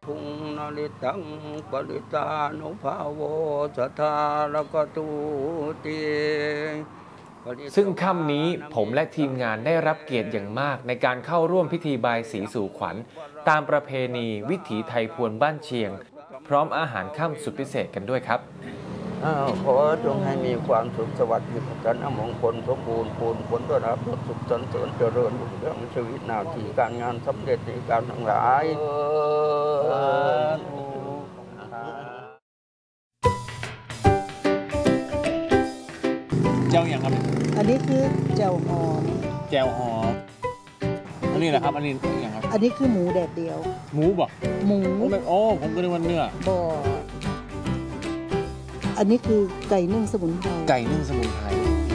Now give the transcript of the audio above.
ทุงนาริตังปริตานุภาโวสัทธารกตูติซึ่งค่ำนี้ผมและทีมงานได้รับเกียรติอย่างมากในการเข้าร่วมพิธีบายสีสู่ขวัญตามประเพณีวิถีไทยพวนบ้านเชียงพร้อมอาหารค่ำสุดพิเศษกันด้วยครับขอจงให้มีความสุขสวัสดิ์กันมงคลสมบูรณ์ผลด้วยรับสุขสันต์เจริญรุ่งเรืองชีวิตหน้าที่การงานสำเร็จในการทั้งหลายเจ้าอย่างครับอันนี้คือแจ่วหอมแจ่วหอมอันนี้แหละครับอันนี้อย่างครับอันนี้คือหมูแดดเดียวหมูบอกหมูโอ้ผมก็นึกว่าเนื้อบ่อันนี้คือไก่นึ่งสมุนไพรไก่นึ่งสมุนไพร